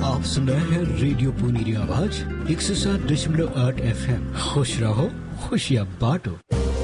आप सुन रहे हैं रेडियो पुनीरी आवाज 107.8 FM। खुश रहो, खुशियाँ बांटो।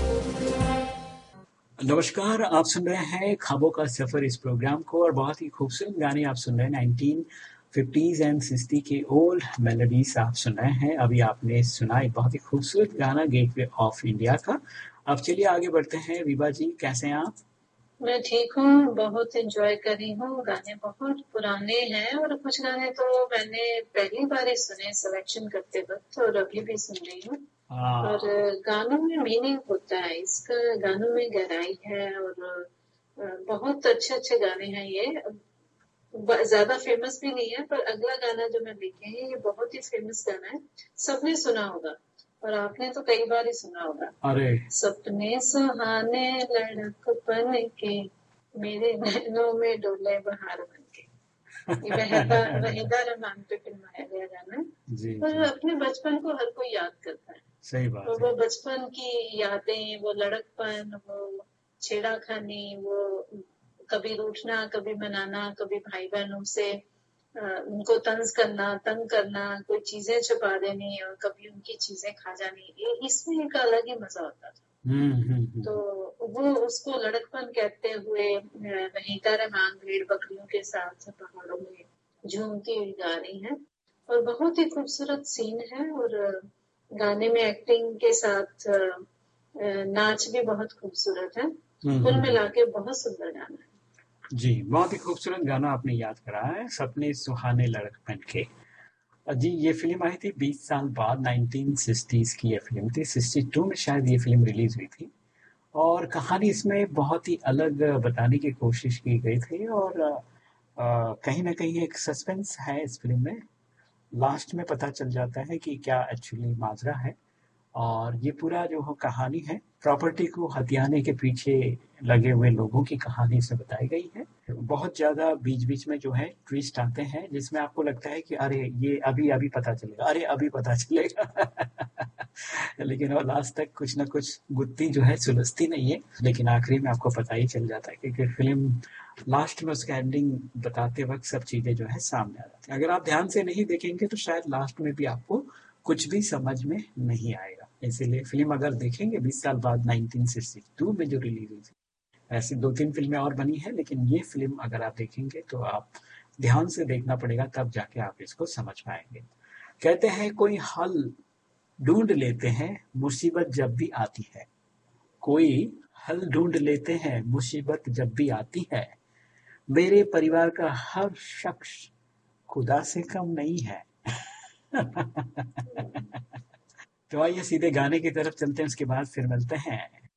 नमस्कार, आप सुन रहे हैं ख्वाबों का सफर इस प्रोग्राम को और बहुत ही खूबसूरत गाने आप सुन रहे हैं 1950s एंड 60 के ओल्ड मेलोडीज आप सुन रहे हैं। अभी आपने सुना एक बहुत ही खूबसूरत गाना गेटवे ऑफ इंडिया का। अब चलिए आगे बढ़ते हैं। विभा जी, कैसे हैं आप? मैं ठीक हूँ, बहुत एंजॉय कर रही हूँ। गाने बहुत पुराने हैं और कुछ गाने तो मैंने पहली बार ही सुने सिलेक्शन करते वक्त और अभी भी सुन रही हूँ। और गानों में मीनिंग होता है, इसका गानों में गहराई है और बहुत अच्छे अच्छे गाने हैं ये। ज्यादा फेमस भी नहीं है, पर अगला गाना जो मैं लेके हैं ये बहुत ही फेमस गाना है, सबने सुना होगा और आपने तो कई बार ही सुना होगा। अरे सपने सुहाने लड़कपन के, मेरे नैनों में डोले बहार बन के। ये वहीदा रहमान पे फिल्माया गया गाना जी, और जी। अपने बचपन को हर कोई याद करता है। सही बात और है। वो बचपन की यादें, वो लड़कपन, वो छेड़ाखानी, वो कभी रूठना, कभी मनाना, कभी भाई बहनों से उनको तंग करना, कोई चीजें छुपा देनी और कभी उनकी चीजें खा जानी, इसमें एक अलग ही मजा होता था। तो वो उसको लड़कपन कहते हुए वहीदा रहमान भेड़ बकरियों के साथ पहाड़ों में झूमती हुई गा रही है और बहुत ही खूबसूरत सीन है और गाने में एक्टिंग के साथ नाच भी बहुत खूबसूरत है। कुल मिला के बहुत सुंदर गाना है। जी, बहुत ही खूबसूरत गाना आपने याद कराया है, सपने सुहाने लड़कपन के। जी, ये फिल्म आई थी 20 साल बाद, 1960s की ये फिल्म थी। 62 में शायद ये फिल्म रिलीज हुई थी और कहानी इसमें बहुत ही अलग बताने की कोशिश की गई थी और कहीं ना कहीं एक सस्पेंस है इस फिल्म में। लास्ट में पता चल जाता है कि क्या एक्चुअली माजरा है और ये पूरा जो कहानी है प्रॉपर्टी को हथियाने के पीछे लगे हुए लोगों की कहानी इसमें बताई गई है। बहुत ज्यादा बीच बीच में जो है ट्विस्ट आते हैं जिसमें आपको लगता है कि अरे ये अभी अभी पता चलेगा, अरे अभी पता चलेगा। लेकिन वो लास्ट तक कुछ ना कुछ गुत्थी जो है सुलझती नहीं है, लेकिन आखिरी में आपको पता ही चल जाता है क्योंकि फिल्म लास्ट में उसका एंडिंग बताते वक्त सब चीजें जो है सामने आ जाती है। अगर आप ध्यान से नहीं देखेंगे तो शायद लास्ट में भी आपको कुछ भी समझ में नहीं आएगा। इसीलिए फिल्म अगर देखेंगे 20 साल बाद 1962 में जो रिलीज हुई थी, ऐसी 2-3 फिल्में और बनी है लेकिन ये फिल्म अगर आप देखेंगे तो आप ध्यान से देखना पड़ेगा, तब जाके आप इसको समझ पाएंगे। कहते हैं कोई हल ढूंढ लेते हैं मुसीबत जब भी आती है, कोई हल ढूंढ लेते हैं मुसीबत जब भी आती है, मेरे परिवार का हर शख्स खुदा से कम नहीं है। तो आइए सीधे गाने की तरफ चलते हैं, उसके बाद फिर मिलते हैं।